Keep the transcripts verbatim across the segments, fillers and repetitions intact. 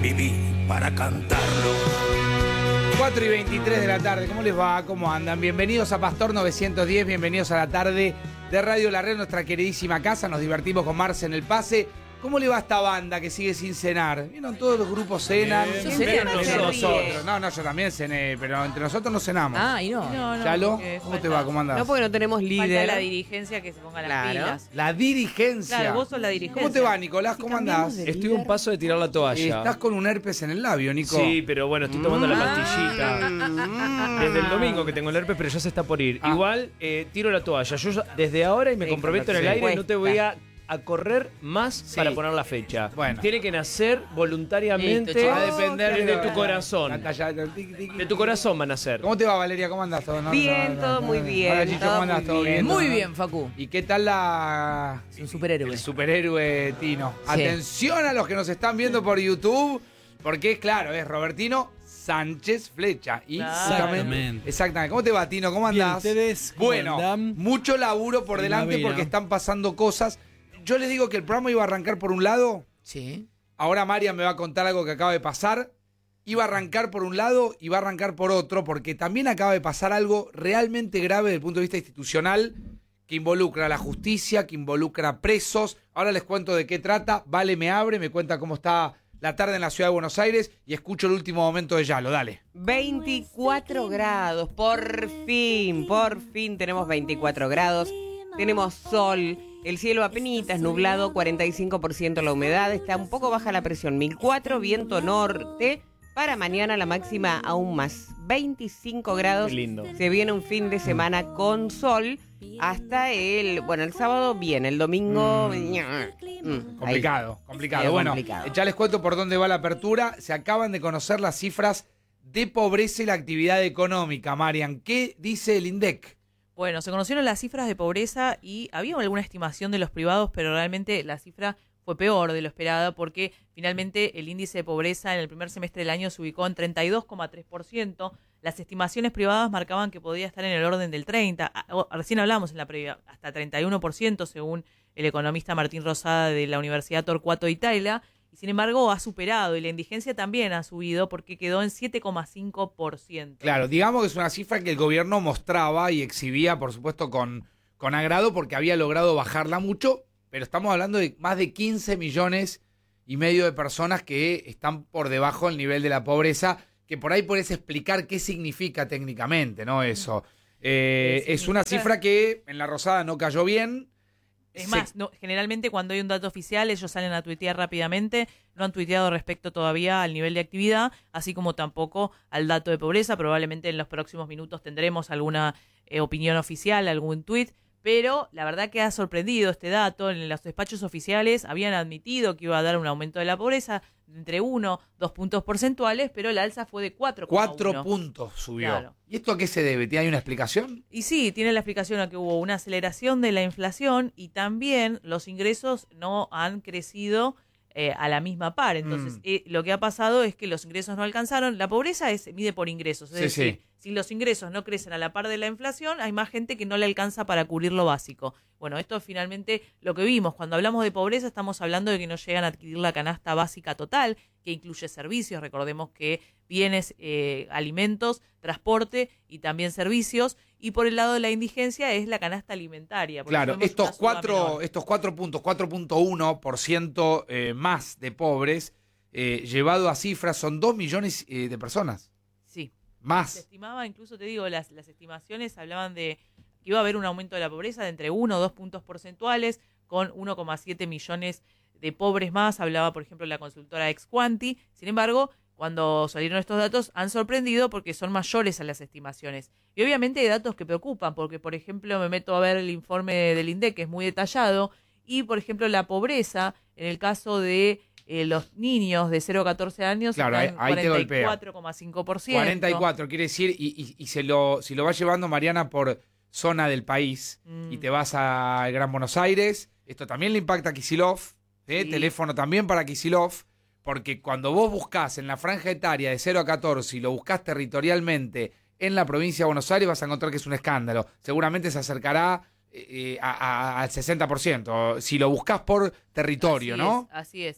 viví para cantarlo. cuatro y veintitrés de la tarde, ¿cómo les va? ¿Cómo andan? Bienvenidos a Pastor novecientos diez, bienvenidos a la tarde de Radio La Red, nuestra queridísima casa. Nos divertimos con Marce en el pase. ¿Cómo le va a esta banda que sigue sin cenar? ¿Vieron? Todos los grupos cenan. Yo cené, Menos no se nosotros. ríe. No, no, yo también cené, pero entre nosotros no cenamos. Ah, y no. No, no, ¿Chalo? porque ¿Cómo falta- te va? ¿Cómo andás? No, porque no tenemos Falta líder. la dirigencia que se ponga las Claro. pilas. La dirigencia. Claro, vos sos la dirigencia. ¿Cómo te va, Nicolás? ¿Cómo cambiamos andás? de- Estoy a un paso de tirar la toalla. Estás con un herpes en el labio, Nico. Sí, pero bueno, estoy tomando la pastillita. Mm. Desde el domingo que tengo el herpes, pero ya se está por ir. Ah. Igual, eh, tiro la toalla. Yo ya- desde ahora, y me Sí, comprometo en el sí. aire, no te voy Cuesta. a, a correr más Sí. para poner la fecha. Bueno. Tiene que nacer voluntariamente Listo, Va a depender de, tu la corazón. talla, tic, tic. De tu corazón van a nacer. ¿Cómo te va, Valeria? ¿Cómo andás? ¿Todo, no? Bien, No, no, todo no, muy no. bien, Hola, Chicho, todo ¿cómo andás? muy ¿Todo bien. bien? Muy ¿No? bien, Facu. ¿Y qué tal la... Es un superhéroe. el superhéroe Tino? Sí. Atención a los que nos están viendo por YouTube, porque es claro, es Robertino Sánchez Flecha. Y Exactamente. Exactamente. ¿Cómo te va, Tino? ¿Cómo Bien, andás? ¿ustedes cómo Bueno, andan? mucho laburo por delante Primavera. porque están pasando cosas. Yo les digo que el programa iba a arrancar por un lado. Sí. Ahora Marian me va a contar algo que acaba de pasar. Iba a arrancar por un lado y va a arrancar por otro, porque también acaba de pasar algo realmente grave desde el punto de vista institucional, que involucra a la justicia, que involucra a presos. Ahora les cuento de qué trata. Vale me abre, me cuenta cómo está la tarde en la ciudad de Buenos Aires y escucho el último momento de Yalo. Dale. veinticuatro grados, por fin, por fin tenemos veinticuatro grados. Tenemos sol, el cielo apenitas nublado, cuarenta y cinco por ciento la humedad, está un poco baja la presión, mil cuatro, viento norte. Para mañana la máxima aún más, veinticinco grados. Qué lindo. Se viene un fin de semana con sol hasta el, bueno, el sábado bien, el domingo... Mm, ahí. Complicado, complicado. Sí, Bueno, complicado. ya les cuento por dónde va la apertura. Se acaban de conocer las cifras de pobreza y la actividad económica. Marian, ¿qué dice el INDEC? Bueno, se conocieron las cifras de pobreza y había alguna estimación de los privados, pero realmente la cifra fue peor de lo esperado porque finalmente el índice de pobreza en el primer semestre del año se ubicó en treinta y dos coma tres por ciento. Las estimaciones privadas marcaban que podía estar en el orden del treinta por ciento. Ah, Recién hablamos en la previa, hasta treinta y uno por ciento según el economista Martín Rosada de la Universidad Torcuato Italia. Y sin embargo ha superado y la indigencia también ha subido porque quedó en siete coma cinco por ciento. Claro, digamos que es una cifra que el gobierno mostraba y exhibía, por supuesto, con, con agrado porque había logrado bajarla mucho, pero estamos hablando de más de quince millones y medio de personas que están por debajo del nivel de la pobreza, que por ahí podés explicar qué significa técnicamente, ¿no? Eso. Eh, ¿Qué es una significa? cifra que en la Rosada no cayó bien. Es Se- más, no, generalmente cuando hay un dato oficial ellos salen a tuitear rápidamente, no han tuiteado respecto todavía al nivel de actividad, así como tampoco al dato de pobreza. Probablemente en los próximos minutos tendremos alguna eh, opinión oficial, algún tuit, pero la verdad que ha sorprendido este dato. En los despachos oficiales habían admitido que iba a dar un aumento de la pobreza de entre uno, dos puntos porcentuales, pero la alza fue de cuatro coma uno. Cuatro puntos subió. Claro. ¿Y esto a qué se debe? ¿Tiene una explicación? Y sí, tiene la explicación a que hubo una aceleración de la inflación y también los ingresos no han crecido eh, a la misma par. Entonces, Mm. eh, lo que ha pasado es que los ingresos no alcanzaron. La pobreza es, se mide por ingresos. Es Sí, decir, sí. si los ingresos no crecen a la par de la inflación, hay más gente que no le alcanza para cubrir lo básico. Bueno, esto es finalmente lo que vimos. Cuando hablamos de pobreza, estamos hablando de que no llegan a adquirir la canasta básica total, que incluye servicios. Recordemos que bienes, eh, alimentos, transporte y también servicios. Y por el lado de la indigencia es la canasta alimentaria. porque Claro, vemos estos una suba cuatro, menor. estos cuatro puntos, cuatro punto uno por ciento eh, más de pobres, eh, llevado a cifras, son dos millones eh, de personas. Sí. Se Más. estimaba, incluso te digo, las, las estimaciones hablaban de que iba a haber un aumento de la pobreza de entre uno o dos puntos porcentuales, con uno coma siete millones de pobres más, hablaba por ejemplo la consultora Exquanti. Sin embargo, cuando salieron estos datos han sorprendido porque son mayores a las estimaciones. Y obviamente hay datos que preocupan, porque por ejemplo me meto a ver el informe del INDEC, que es muy detallado, y por ejemplo la pobreza, en el caso de eh, los niños de cero a catorce años, Claro, están ahí- ahí te cuarenta y golpea. cuatro coma cinco por ciento. cuarenta y cuatro, quiere decir, y, y, y se lo, si lo vas llevando, Mariana, por zona del país, Mm. y te vas a Gran Buenos Aires, esto también le impacta a Kicillof, ¿eh? Sí. Teléfono también para Kicillof, porque cuando vos buscás en la franja etaria de cero a catorce y lo buscás territorialmente en la provincia de Buenos Aires, vas a encontrar que es un escándalo. Seguramente se acercará eh, a- a- al sesenta por ciento, si lo buscás por territorio, Así ¿no? es, así es.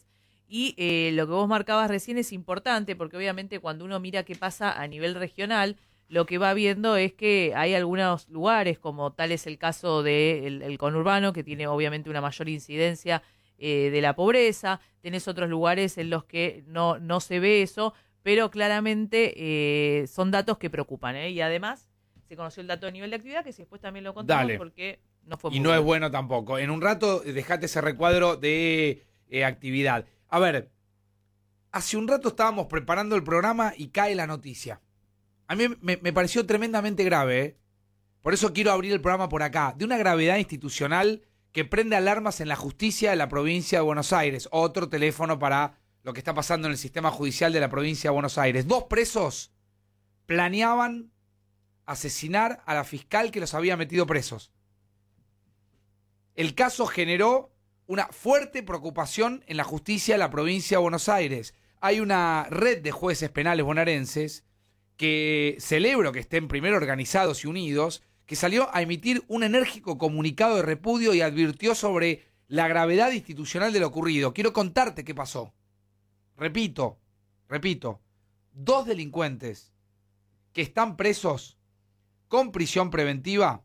Y eh, lo que vos marcabas recién es importante porque obviamente cuando uno mira qué pasa a nivel regional, lo que va viendo es que hay algunos lugares, como tal es el caso del el conurbano, que tiene obviamente una mayor incidencia eh, de la pobreza. Tenés otros lugares en los que no, no se ve eso, pero claramente eh, son datos que preocupan, ¿eh? Y además se conoció el dato de nivel de actividad, que si después también lo contamos. Dale. Porque no fue muy Y no bueno. es bueno tampoco. En un rato dejate ese recuadro de eh, actividad. A ver, hace un rato estábamos preparando el programa y cae la noticia. A mí me, me pareció tremendamente grave, ¿eh? Por eso quiero abrir el programa por acá. De una gravedad institucional que prende alarmas en la justicia de la provincia de Buenos Aires. Otro teléfono para lo que está pasando en el sistema judicial de la provincia de Buenos Aires. Dos presos planeaban asesinar a la fiscal que los había metido presos. El caso generó una fuerte preocupación en la justicia de la provincia de Buenos Aires. Hay una red de jueces penales bonaerenses que celebro que estén primero organizados y unidos, que salió a emitir un enérgico comunicado de repudio y advirtió sobre la gravedad institucional de lo ocurrido. Quiero contarte qué pasó. Repito, repito, dos delincuentes que están presos con prisión preventiva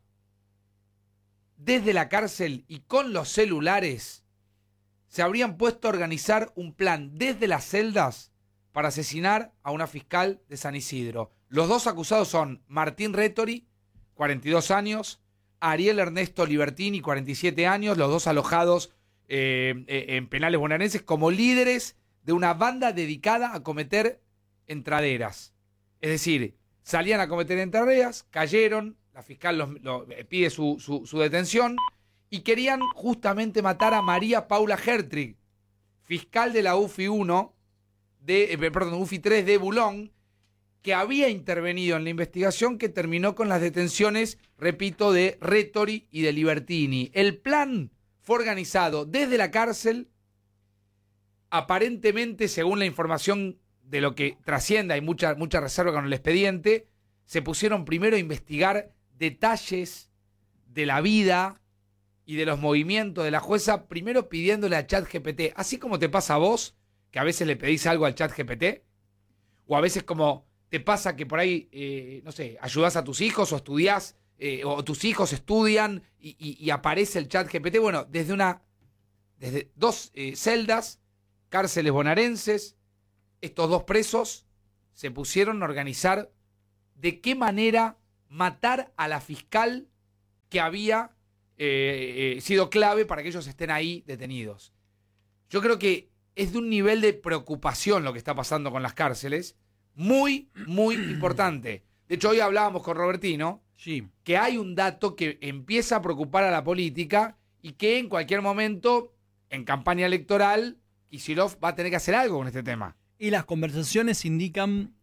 desde la cárcel y con los celulares se habrían puesto a organizar un plan desde las celdas para asesinar a una fiscal de San Isidro. Los dos acusados son Martín Rétori, cuarenta y dos años, Ariel Ernesto Libertini, cuarenta y siete años, los dos alojados eh, eh, en penales bonaerenses como líderes de una banda dedicada a cometer entraderas. Es decir, salían a cometer entraderas, cayeron, la fiscal los, los, pide su, su, su detención y querían justamente matar a María Paula Hertrig, fiscal de la U F I uno, de, eh, perdón, U F I tres de Bulón, que había intervenido en la investigación que terminó con las detenciones, repito, de Rétori y de Libertini. El plan fue organizado desde la cárcel, aparentemente, según la información de lo que trasciende, hay mucha, mucha reserva con el expediente, se pusieron primero a investigar detalles de la vida y de los movimientos de la jueza, primero pidiéndole a ChatGPT, así como te pasa a vos, que a veces le pedís algo al ChatGPT, o a veces como te pasa que por ahí, eh, no sé, ayudás a tus hijos o estudiás, eh, o tus hijos estudian y, y, y aparece el ChatGPT. Bueno, desde una, desde dos eh, celdas, cárceles bonaerenses, estos dos presos se pusieron a organizar de qué manera matar a la fiscal que había eh, eh, sido clave para que ellos estén ahí detenidos. Yo creo que es de un nivel de preocupación lo que está pasando con las cárceles, muy, muy importante. De hecho, hoy hablábamos con Robertino, sí, que hay un dato que empieza a preocupar a la política y que en cualquier momento, en campaña electoral, Kicillof va a tener que hacer algo con este tema. Y las conversaciones indican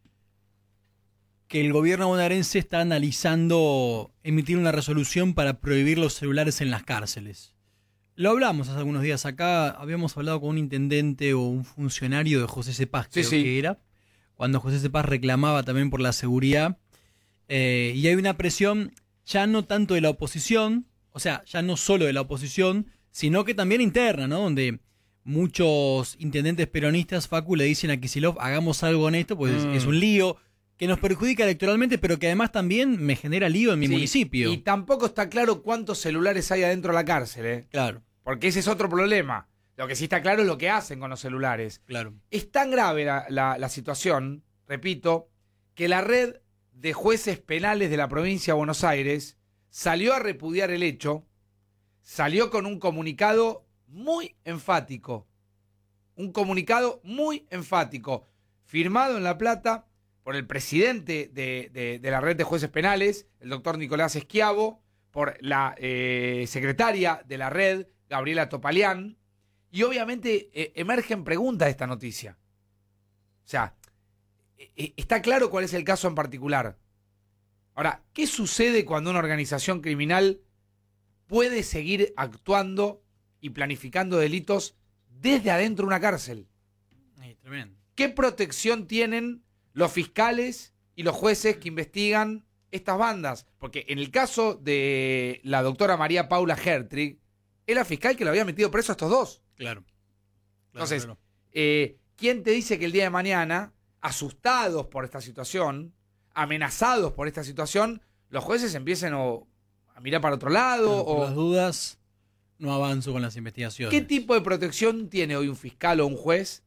que el gobierno bonaerense está analizando emitir una resolución para prohibir los celulares en las cárceles. Lo hablamos hace algunos días acá, habíamos hablado con un intendente o un funcionario de José Cepaz, creo Sí, sí. que era, cuando José Cepaz reclamaba también por la seguridad. Eh, y hay una presión ya no tanto de la oposición, o sea, ya no solo de la oposición, sino que también interna, ¿no? Donde muchos intendentes peronistas, Facu, le dicen a Kicillof, hagamos algo con esto, pues Mm. es un lío que nos perjudica electoralmente, pero que además también me genera lío en mi Sí, municipio. Y tampoco está claro cuántos celulares hay adentro de la cárcel, ¿eh? Claro, Porque ese es otro problema. Lo que sí está claro es lo que hacen con los celulares. claro. Es tan grave la, la, la situación, repito, que la red de jueces penales de la provincia de Buenos Aires salió a repudiar el hecho, salió con un comunicado muy enfático, un comunicado muy enfático, firmado en La Plata por el presidente de, de, de la red de jueces penales, el doctor Nicolás Schiavo, por la eh, secretaria de la red, Gabriela Topalián, y obviamente eh, emergen preguntas de esta noticia. O sea, eh, está claro cuál es el caso en particular. Ahora, ¿qué sucede cuando una organización criminal puede seguir actuando y planificando delitos desde adentro de una cárcel? Ay, tremendo. ¿Qué protección tienen los fiscales y los jueces que investigan estas bandas? Porque en el caso de la doctora María Paula Hertrig, es la fiscal que lo había metido preso a estos dos. Claro. Claro, Entonces, claro. Eh, ¿Quién te dice que el día de mañana, asustados por esta situación, amenazados por esta situación, los jueces empiecen o a mirar para otro lado? Pero por o las dudas, no avanzo con las investigaciones. ¿Qué tipo de protección tiene hoy un fiscal o un juez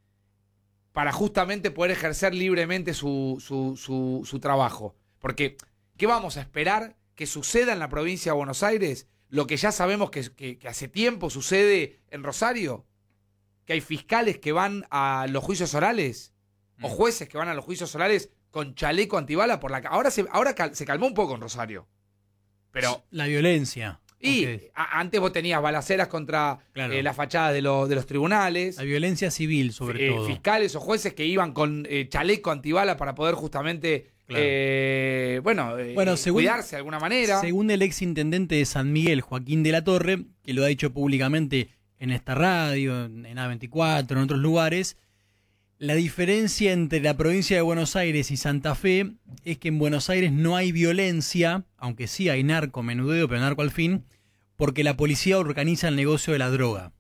para justamente poder ejercer libremente su, su, su, su trabajo? Porque, ¿qué vamos a esperar que suceda en la provincia de Buenos Aires? Lo que ya sabemos que, que, que hace tiempo sucede en Rosario, que hay fiscales que van a los juicios orales, mm. o jueces que van a los juicios orales con chaleco antibala por la ca- ahora se ahora cal- se calmó un poco en Rosario, pero la violencia. y Okay. a- antes vos tenías balaceras contra Claro. eh, las fachadas de, los de los tribunales, La violencia civil, sobre eh, todo. fiscales o jueces que iban con eh, chaleco antibala para poder justamente Claro. eh, bueno, eh, Bueno, según- cuidarse de alguna manera. Según el ex intendente de San Miguel, Joaquín de la Torre, que lo ha dicho públicamente en esta radio, en A veinticuatro, en otros lugares, la diferencia entre la provincia de Buenos Aires y Santa Fe es que en Buenos Aires no hay violencia, aunque sí hay narco, menudeo, pero narco al fin, porque la policía organiza el negocio de la droga.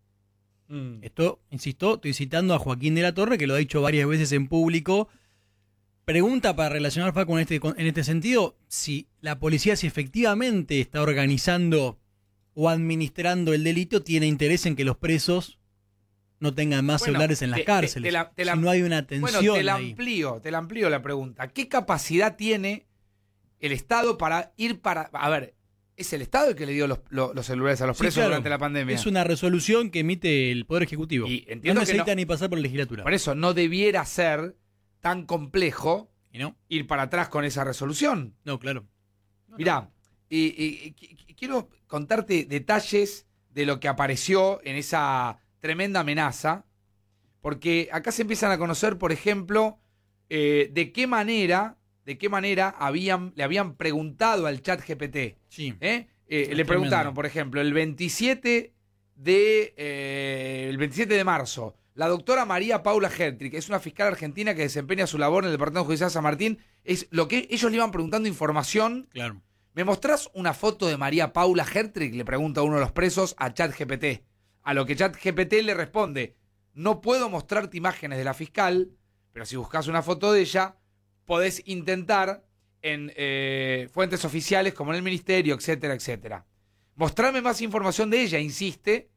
Mm. Esto, insisto, estoy citando a Joaquín de la Torre, que lo ha dicho varias veces en público. Pregunta para relacionar, Facu, con este, con- en este sentido, si la policía, si efectivamente está organizando o administrando el delito, tiene interés en que los presos no tengan más Bueno, celulares en las te- te- cárceles. te la- te la- si no hay una tensión Bueno, te la ahí. amplío, te la amplío la pregunta. ¿Qué capacidad tiene el Estado para ir para... A ver, ¿es el Estado el que le dio los, los- los celulares a los Sí, presos claro. durante la pandemia? Es una resolución que emite el Poder Ejecutivo. Y no entiendo que necesita no- ni pasar por la legislatura. Por eso no debiera ser tan complejo ¿Y no? ir para atrás con esa resolución. No, claro. Mirá, y, y- y- y quiero contarte detalles de lo que apareció en esa tremenda amenaza, porque acá se empiezan a conocer, por ejemplo, eh, de qué manera, de qué manera habían, le habían preguntado al chat G P T. Sí. ¿eh? Eh, Es le preguntaron, tremendo. por ejemplo, el veintisiete de, eh, el veintisiete de marzo, la doctora María Paula Hertrich, es una fiscal argentina que desempeña su labor en el Departamento Judicial de San Martín, es lo que ellos le iban preguntando información. Claro. ¿Me mostrás una foto de María Paula Hertrich? Le pregunta uno de los presos a ChatGPT. A lo que ChatGPT le responde, no puedo mostrarte imágenes de la fiscal, pero si buscas una foto de ella, podés intentar en eh, fuentes oficiales como en el ministerio, etcétera, etcétera. Mostrarme más información de ella, insiste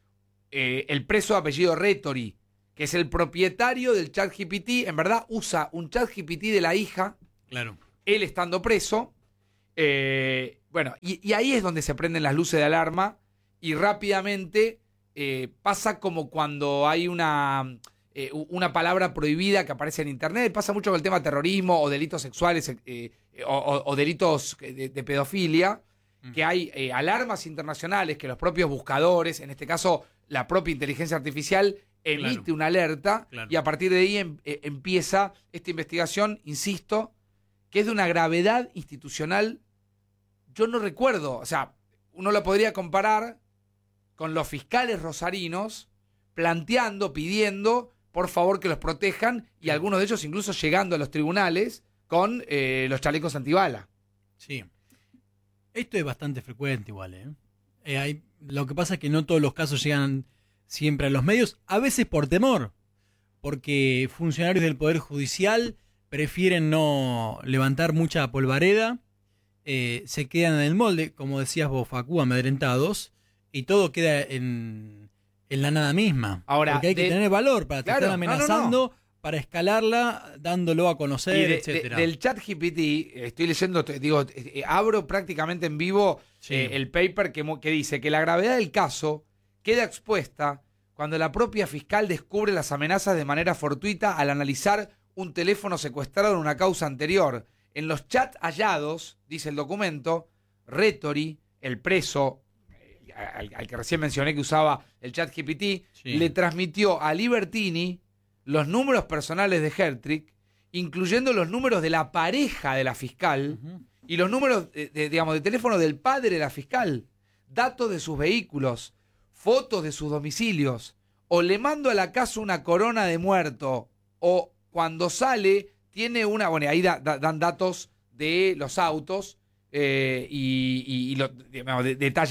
eh, el preso de apellido Rétori, que es el propietario del ChatGPT. En verdad usa un ChatGPT de la hija, Claro. él estando preso. Eh, bueno, y, y ahí es donde se prenden las luces de alarma y rápidamente eh, pasa como cuando hay una, eh, una palabra prohibida que aparece en internet. Pasa mucho con el tema terrorismo o delitos sexuales eh, o, o- o delitos de, de pedofilia, que hay eh, alarmas internacionales que los propios buscadores, en este caso la propia inteligencia artificial, emite Claro. una alerta, Claro. y a partir de ahí em- eh, empieza esta investigación, insisto, que es de una gravedad institucional. Yo no recuerdo, o sea, uno lo podría comparar con los fiscales rosarinos planteando, pidiendo, por favor, que los protejan, y algunos de ellos incluso llegando a los tribunales con eh, los chalecos antibala. Sí. Esto es bastante frecuente igual, ¿eh? Eh, hay, lo que pasa es que no todos los casos llegan siempre a los medios, a veces por temor, porque funcionarios del Poder Judicial prefieren no levantar mucha polvareda, eh, se quedan en el molde, como decías vos, Facu, amedrentados, y todo queda en, en la nada misma. Ahora, porque hay que de- tener valor para te Claro, estar no, no, no. amenazando, para escalarla, dándolo a Y conocer, de- de- etcétera. del chat G P T, estoy leyendo, te- digo, eh, eh, abro prácticamente en vivo Sí. eh, el paper que, mo- que dice que la gravedad del caso queda expuesta cuando la propia fiscal descubre las amenazas de manera fortuita al analizar un teléfono secuestrado en una causa anterior. En los chats hallados, dice el documento, Rétori, el preso, eh, al, al que recién mencioné que usaba el chat G P T, Sí. le transmitió a Libertini los números personales de Hertrich, incluyendo los números de la pareja de la fiscal Ujú. y los números de, de, digamos, de teléfono del padre de la fiscal, datos de sus vehículos, fotos de sus domicilios, o le mando a la casa una corona de muerto, o cuando sale tiene una, bueno, ahí da- da- dan datos de los autos eh, y, y- y lo- digamos, de- detalles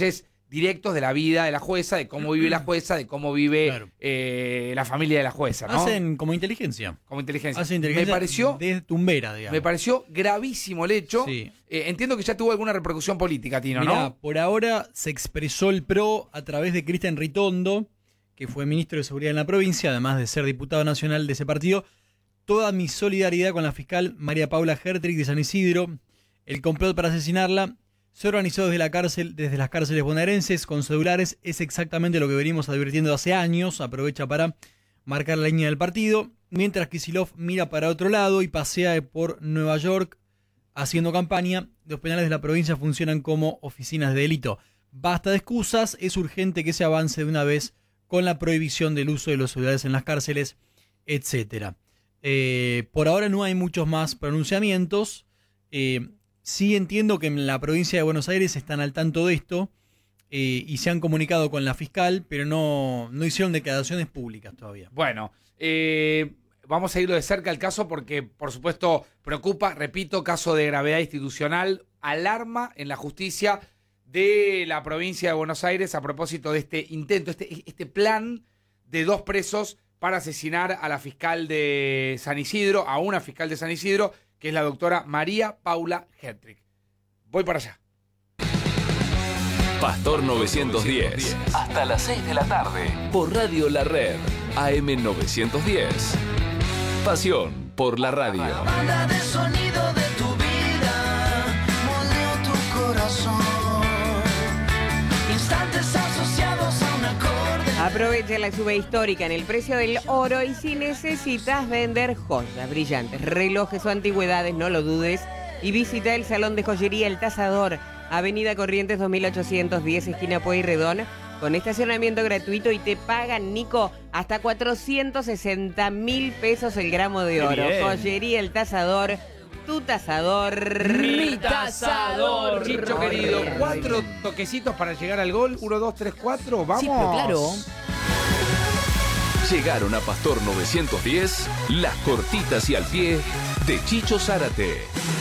directos de la vida de la jueza, de cómo vive la jueza, de cómo vive Claro. eh, la familia de la jueza, ¿no? Hacen como inteligencia. Como inteligencia. Hacen inteligencia Me pareció, de tumbera, digamos. me pareció gravísimo el hecho. Sí. Eh, entiendo que ya tuvo alguna repercusión política, Tino, Mirá, ¿no? por ahora se expresó el PRO a través de Cristian Ritondo, que fue ministro de Seguridad en la provincia, además de ser diputado nacional de ese partido. Toda mi solidaridad con la fiscal María Paula Hertrich de San Isidro. El complot para asesinarla se organizó desde la cárcel, desde las cárceles bonaerenses con celulares. Es exactamente lo que venimos advirtiendo hace años. Aprovecha para marcar la línea del partido, mientras Kicillof mira para otro lado y pasea por Nueva York haciendo campaña. Los penales de la provincia funcionan como oficinas de delito. Basta de excusas, es urgente que se avance de una vez con la prohibición del uso de los celulares en las cárceles, etcétera. Eh, por ahora no hay muchos más pronunciamientos. Eh, sí entiendo que en la provincia de Buenos Aires están al tanto de esto eh, y se han comunicado con la fiscal, pero no, no hicieron declaraciones públicas todavía. Bueno, eh, vamos a irlo de cerca el caso porque, por supuesto, preocupa, repito, caso de gravedad institucional, alarma en la justicia de la provincia de Buenos Aires a propósito de este intento, este, este plan de dos presos para asesinar a la fiscal de San Isidro, a una fiscal de San Isidro, que es la doctora María Paula Hertrich. Voy para allá. Pastor novecientos diez. Hasta las seis de la tarde. Por Radio La Red. A M novecientos diez. Pasión por la radio. Banda de sonido de tu vida, moldeó tu corazón. Instantes asociados a un acorde. Aprovecha la suba histórica en el precio del oro y si necesitas vender joyas, brillantes, relojes o antigüedades, no lo dudes y visita el Salón de Joyería El Tasador, Avenida Corrientes dos mil ochocientos diez, esquina Pueyrredón, con estacionamiento gratuito y te pagan, Nico, hasta cuatrocientos sesenta mil pesos el gramo de oro. bien. Joyería El Tasador, tu tasador. Mi tasador. Chicho querido, cuatro toquecitos para llegar al gol. Uno, dos, tres, cuatro. Vamos. Sí, pero claro. Llegaron a Pastor novecientos diez las cortitas y al pie de Chicho Zárate.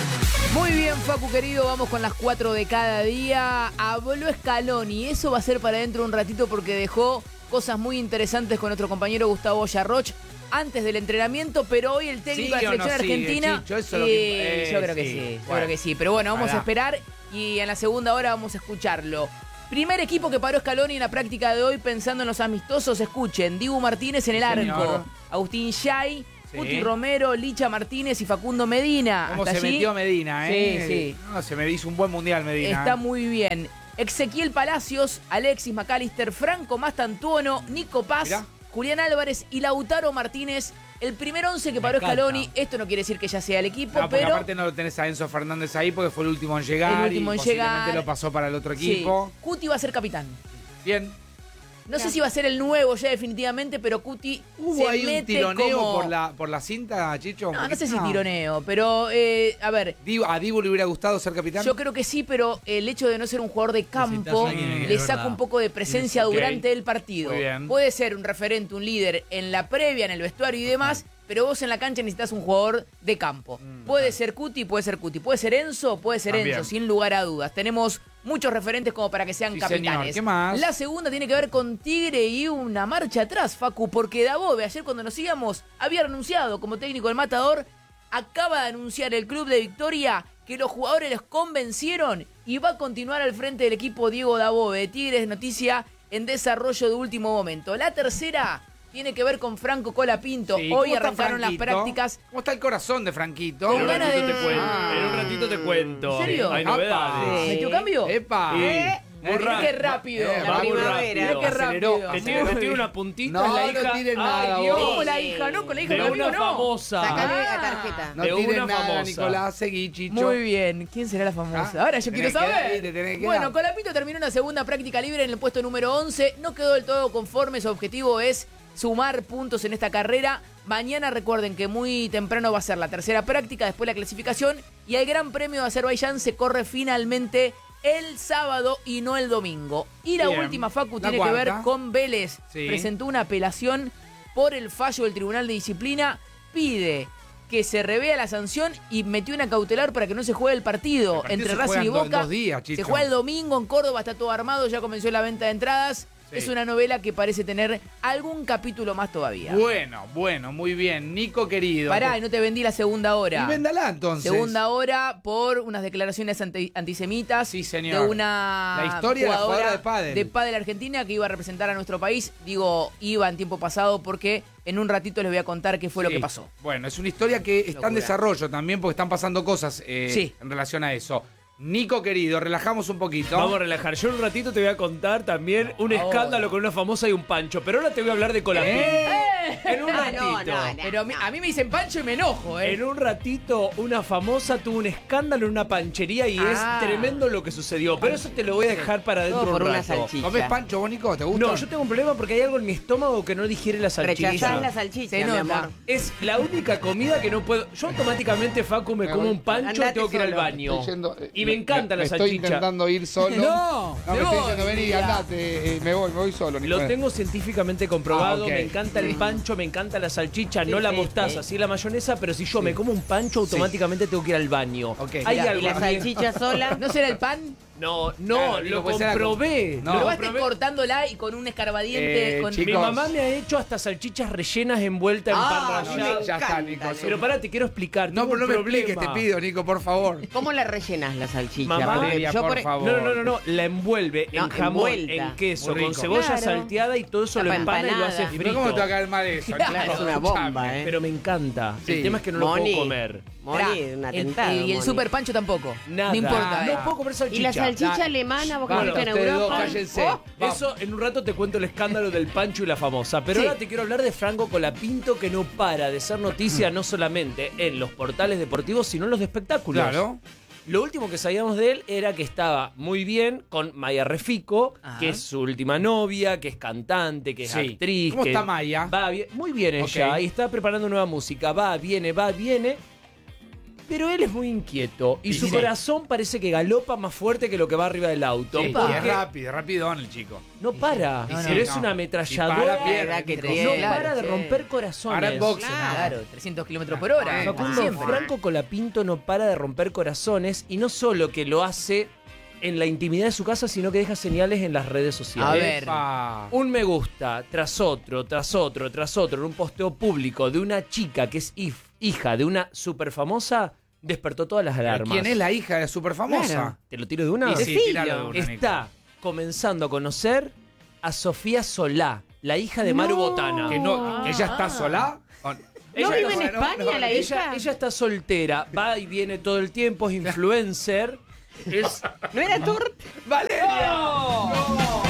Muy bien, Facu querido, vamos con las cuatro de cada día. Habló Scaloni, eso va a ser para dentro de un ratito porque dejó cosas muy interesantes con nuestro compañero Gustavo Yarroch antes del entrenamiento, pero hoy el técnico de ¿Sigue la o no selección sigue, argentina. Chicho? Eso es lo Sí, que- eh, yo creo que sí. sí, yo Bueno. creo que sí. Pero bueno, vamos Ojalá. a esperar y en la segunda hora vamos a escucharlo. Primer equipo que paró Scaloni en la práctica de hoy pensando en los amistosos, escuchen, Dibu Martínez en el arco, Señor. Agustín Yay, Sí. Guti Romero, Licha Martínez y Facundo Medina. ¿Cómo Hasta se allí metió Medina, eh? Sí, sí. No, se me hizo un buen mundial Medina. Está eh. muy bien. Ezequiel Palacios, Alexis McAllister, Franco Mastantuono, Nico Paz, Mirá. Julián Álvarez y Lautaro Martínez. El primer once que Me paró encanta. Scaloni. Esto no quiere decir que ya sea el equipo, No, porque pero aparte no lo tenés a Enzo Fernández ahí porque fue el último en llegar El último y en posiblemente llegar. lo pasó para el otro sí, equipo. Cuti va a ser capitán. Bien. No sé si va a ser el nuevo ya definitivamente, pero Cuti ¿Hubo se ahí un mete tironeo como... por, la, por la cinta, Chicho? No, no sé si tironeo, pero eh, a ver, Dibu- ¿A Dibu le hubiera gustado ser capitán? yo creo que sí, pero el hecho de no ser un jugador de campo a alguien, le es saca verdad. un poco de presencia Ok. durante el partido. Muy bien. Puede ser un referente, un líder en la previa, en el vestuario y demás, pero vos en la cancha necesitas un jugador de campo. Puede ser Cuti, puede ser Cuti. Puede ser Enzo, puede ser Mm, También. Enzo, sin lugar a dudas. Tenemos muchos referentes como para que sean Sí, capitanes. señor. ¿Qué más? La segunda tiene que ver con Tigre y una marcha atrás, Facu, porque Dabove, ayer cuando nos íbamos, había renunciado como técnico del Matador. Acaba de anunciar el club de Victoria que los jugadores los convencieron y va a continuar al frente del equipo Diego Dabove. Tigres, noticia en desarrollo de último momento. La tercera tiene que ver con Franco Colapinto. Sí, Hoy ¿cómo está arrancaron las Franquito? prácticas. ¿Cómo está el corazón de Franquito? Con En un ganas ratito de- te cuento. Ah. En un ratito te cuento. ¿En serio? Hay Apa. novedades. Sí. ¿Metió cambio? ¡Epa! Sí. ¿Eh? Muy Mirá rápido. qué rápido. Eh, La va muy primavera. rápido. Mirá qué Aceleró. rápido. Te tiene, te tiene una puntita No, en la no hija. tires nada, Ay, vos. Dios. ¿Cómo la hija? ¿No? Con la hija De conmigo una no. famosa. Sacale Ah. la tarjeta. No De tires una nada, famosa. Nicolás, seguí, Chicho. Muy bien. ¿Quién será la famosa? Ah, Ahora yo tenés quiero que saber. dar, te tenés que Bueno, dar. Colapinto terminó una segunda práctica libre en el puesto número once. No quedó del todo conforme. Su objetivo es sumar puntos en esta carrera. Mañana recuerden que muy temprano va a ser la tercera práctica, después la clasificación. Y el Gran Premio de Azerbaiyán se corre finalmente el sábado y no el domingo. Y la Bien. última, Facu, La tiene que ver cuarta. con Vélez. Sí. Presentó una apelación por el fallo del Tribunal de Disciplina. Pide que se revea la sanción y metió una cautelar para que no se juegue el partido, El partido entre se Racing juega y en do- en Boca. dos días, se Chicho. juega el domingo en Córdoba, está todo armado, ya comenzó la venta de entradas. Sí. Es una novela que parece tener algún capítulo más todavía. Bueno, bueno, muy bien. Nico querido. Pará, y no te vendí la segunda hora. Y véndala entonces. Segunda hora por unas declaraciones anti- antisemitas Sí, señor. de una La historia de la jugadora de pádel. de pádel argentina que iba a representar a nuestro país. Digo, iba en tiempo pasado porque en un ratito les voy a contar qué fue lo Sí. que pasó. Bueno, es una historia que está en Locura. desarrollo también porque están pasando cosas eh, Sí. en relación a eso. Nico querido, relajamos un poquito. Vamos a relajar. Yo en un ratito te voy a contar también un Ahora. escándalo con una famosa y un Pancho. Pero ahora te voy a hablar de Colapín. En un Ah, ratito. no, no, no. Pero a mí, a mí me dicen Pancho y me enojo, ¿eh? En un ratito, una famosa tuvo un escándalo en una panchería y Ah. es tremendo lo que sucedió. Pero eso te lo voy a dejar para dentro Todo de por un una rato. salchicha. ¿Comés pancho vos, Nico? ¿Te gusta? No, yo tengo un problema porque hay algo en mi estómago que no digiere la salchicha. Rechazás la salchicha, Se mi nota. amor. Es la única comida que no puedo. Yo automáticamente, Facu, me como un pancho y Andate tengo que ir al solo. baño. Estoy yendo, eh, Y me encanta la me salchicha. Estoy intentando ir solo. No, No, me me estoy voy, diciendo, vení, ya. andate. eh, me voy, me voy solo. Lo Nicolás. tengo científicamente comprobado, Ah, ok. me encanta el pancho, me encanta la salchicha, no Sí, la sí, mostaza, sí. sí la mayonesa, pero si yo me como un pancho, automáticamente tengo que ir al baño. Ok. Hay Mirá, algo ¿Y la en mí- salchicha sola? ¿No será el pan? No, no, Claro, digo, lo puede ser la comprobé. com- No, No, lo vas comprobé. cortándola y con un escarbadiente. Eh, con... chicos. Mi mamá me ha hecho hasta salchichas rellenas envueltas en Ah, pan no, rallado. me ya está, encanta, Nico. Leo. Pero pará, te quiero explicar. No, tengo pero no un me expliques, te problema. pido, Nico, por favor. ¿Cómo la rellenas la salchicha? Mamá, Porque Valeria, yo por por- favor. No, no, no, no, la envuelve No, en jamón, envuelta. en queso, Muy con rico. cebolla Claro. salteada y todo eso lo Tapa empana y lo hace empanada. ¿Y frito. pero cómo te va a caer mal eso? Claro, Claro, es una Escuchame. bomba, ¿eh? Pero me encanta. Sí. El tema es que no lo Moni. puedo comer. Moni, Mirá, un el- atentado. y el Moni. super Pancho tampoco. Nada. No importa. No ¿eh? puedo comer salchicha. ¿Y la salchicha Ya. alemana vos que Basta, viste en ustedes dos, Europa? cállense. Oh, Vamos. Eso en un rato te cuento el escándalo del Pancho y la famosa. Pero Sí. ahora te quiero hablar de Franco Colapinto, que no para de ser noticia no solamente en los portales deportivos, sino en los de espectáculos. Claro. Lo último que sabíamos de él era que estaba muy bien con Maya Refico, Ajá. que es su última novia, que es cantante, que es Sí. actriz. ¿Cómo que está Maya? Va bien, muy bien ella, Ok. y está preparando nueva música. Va, viene, va, viene. Pero él es muy inquieto y Y su sí. corazón parece que galopa más fuerte que lo que va arriba del auto. Sí, y porque es rápido, rápido el chico. no para, No, no, pero es no. una Y ametralladora. para, pierde, verdad que Nico. te- No Claro, para de sí. romper corazones. Ahora en boxeo. Claro, trescientos kilómetros por hora. Sí, Facundo, Siempre. Franco Colapinto no para de romper corazones y no solo que lo hace en la intimidad de su casa, sino que deja señales en las redes sociales. A ver. Epa. Un me gusta tras otro, tras otro, tras otro en un posteo público de una chica que es if- hija de una super famosa despertó todas las ¿Pero alarmas. ¿Quién es la hija de super famosa? Claro. ¿Te lo tiro de una? Y sí, Decilo. tíralo de una, Nico. Está comenzando a conocer a Sofía Solá, la hija de Maru Botana. Que no, que ella está sola. ¿O ¿No Ella vive en está- España la Ella, hija? ella está soltera, va y viene todo el tiempo, es influencer. Es, ¿No era Tour? ¡Valeria! ¡No! No,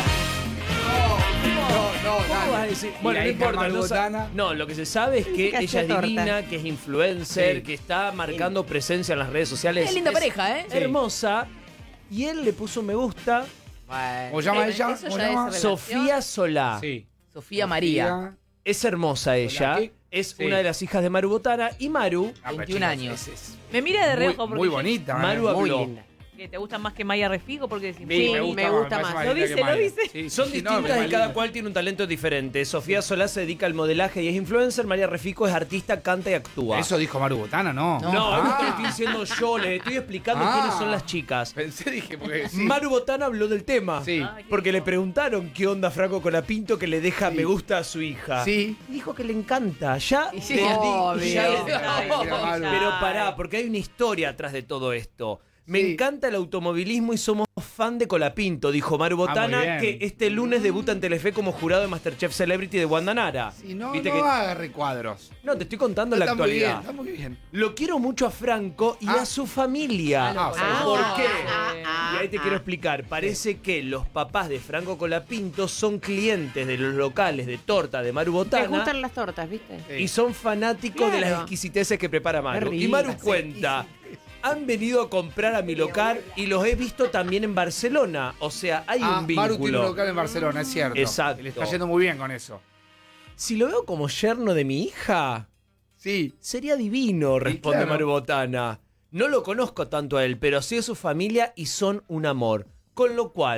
no, ¿Cómo dale. vas a decir? Y Bueno, la no hija importa. Maru No, sa- Botana. no, lo que se sabe es que Que ella hacía es torta. divina, que es influencer, Sí. que está marcando presencia en las redes sociales. Es linda pareja, ¿eh? Sí. Hermosa. Y él le puso me gusta. ¿Cómo llama Eh, ella? eso ¿Cómo ya es llama? relación. Sofía Solá. Sí. Sofía María. Es hermosa ella. ¿qué? Es Sí. una de las hijas de Maru Botana. Y Maru, Ah, pero veintiún chicos, años. es- es Me mira de muy, reojo porque muy yo- bonita. ¿eh? Maru Muy habló. linda. ¿Que te gusta más que Maya Refico? Porque decís, Sí, Sí, me gusta parece más. más Lo linda dice, que lo Maya. dice. Sí, Son sí, no, distintas pero y más cada linda. cual tiene un talento diferente. Sofía Solá se dedica al modelaje y es influencer. María Refico es artista, canta y actúa. Eso dijo Maru Botana, ¿no. No, No. eso Ah. te lo estoy diciendo yo, les estoy explicando Ah. quiénes son las chicas. Pensé, dije, porque sí. Maru Botana habló del tema. Sí. Ay, qué Porque le lindo. preguntaron qué onda Franco Colapinto que le deja Sí. me gusta a su hija. Sí. Y dijo que le encanta. Ya. Y sí, desde- obvio. ya desde- Ay, mira, Maru. Pero pará, porque hay una historia atrás de todo esto. Me Sí. encanta el automovilismo y somos fan de Colapinto, dijo Maru Botana, Ah, muy bien. que este lunes debuta en Telefe como jurado de Masterchef Celebrity de Guandanara. Sí, no, Viste no que- haga recuadros. No, te estoy contando la Está muy bien, actualidad. está muy bien. Lo quiero mucho a Franco y Ah. a su familia. Ah, o sea, Ah, ¿Por ah, qué? ah, ah, Y ahí te ah. quiero explicar. Parece que los papás de Franco Colapinto son clientes de los locales de torta de Maru Te Botana gustan las tortas, ¿viste? Sí. y son fanáticos de las Claro. exquisiteces que prepara Maru. Qué Y Maru ricas, cuenta, han venido a comprar a mi local y los he visto también en Barcelona. O sea, hay Ah, un vínculo. Maru tiene un local en Barcelona, es cierto. Exacto. Y le está yendo muy bien con eso. Si lo veo como yerno de mi hija, Sí. sería divino, responde claro. Maru Botana. No lo conozco tanto a él, pero sí a su familia y son un amor. Con lo cual,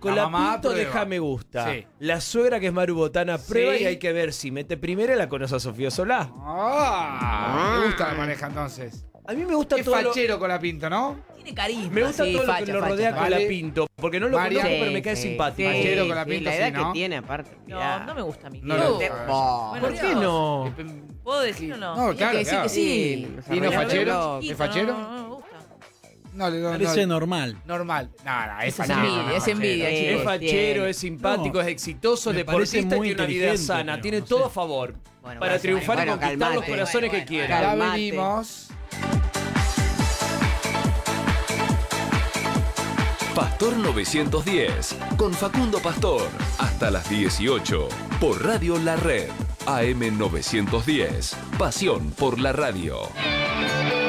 Colapinto prueba. deja me gusta. Sí. La suegra, que es Maru Botana, prueba Sí. y hay que ver si mete primera y la conoce a Sofía Solá. Ah, me gusta la pareja entonces. A mí me gusta Es todo lo- fachero con la pinto, ¿no? Tiene carisma. Me gusta sí, todo lo facha, que lo facha, rodea facha. con Vale. Colapinto, porque no lo María. conozco, pero me Sí, cae sí, simpático. sí, Fachero con la sí, pinta, la edad sí, ¿no? que tiene, aparte. mirá. No, no me gusta a mí. No, No. lo- Oh. ¿Por qué no? ¿Puedo decir o no? No, Tenía claro, que decir claro. que sí. ¿Y no Desarrollado fachero? blog. ¿Es fachero? No, no me gusta. No, no, no, Parece normal. normal. No, no, es Esa es fachero. envidia, es fachero. envidia, Sí. chicos. Es fachero, tiene. es simpático, No, es exitoso, me deportista, parece muy tiene una vida inteligente, sana, pero tiene no todo sé. a favor Bueno, para bueno, triunfar bueno, y conquistar calmate. los corazones Bueno, que bueno, quiera. Ya Calmate. venimos. Pastor novecientos diez, con Facundo Pastor, hasta las dieciocho, por Radio La Red, A M novecientos diez, pasión por la radio.